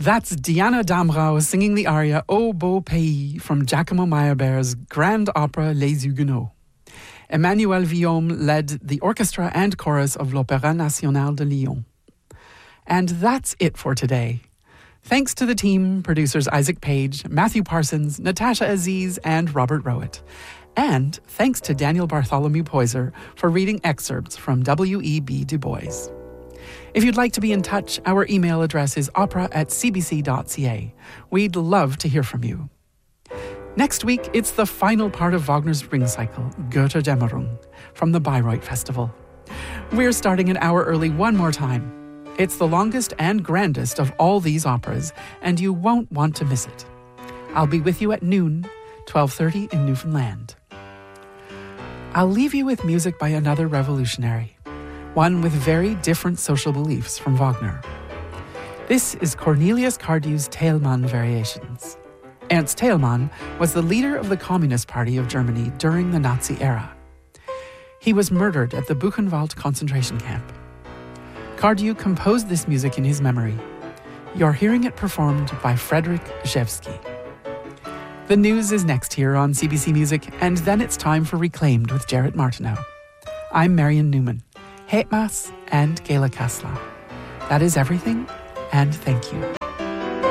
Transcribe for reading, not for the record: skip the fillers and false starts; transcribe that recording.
That's Diana Damrau singing the aria Au Beau Pays from Giacomo Meyerbeer's grand opera Les Huguenots. Emmanuel Villaume led the orchestra and chorus of l'Opéra National de Lyon. And that's it for today. Thanks to the team, producers Isaac Page, Matthew Parsons, Natasha Aziz, and Robert Rowett. And thanks to Daniel Bartholomew Poyser for reading excerpts from W.E.B. Du Bois. If you'd like to be in touch, our email address is opera@cbc.ca. We'd love to hear from you. Next week, it's the final part of Wagner's Ring Cycle, Götterdämmerung, from the Bayreuth Festival. We're starting an hour early one more time. It's the longest and grandest of all these operas, and you won't want to miss it. I'll be with you at noon, 12:30 in Newfoundland. I'll leave you with music by another revolutionary, one with very different social beliefs from Wagner. This is Cornelius Cardew's Theilmann Variations. Ernst Theilmann was the leader of the Communist Party of Germany during the Nazi era. He was murdered at the Buchenwald concentration camp. Cardew composed this music in his memory. You're hearing it performed by Frederick Rzewski. The news is next here on CBC Music, and then it's time for Reclaimed with Jarrett Martineau. I'm Marion Newman. Hetmas and Gela Kasla. That is everything, and thank you.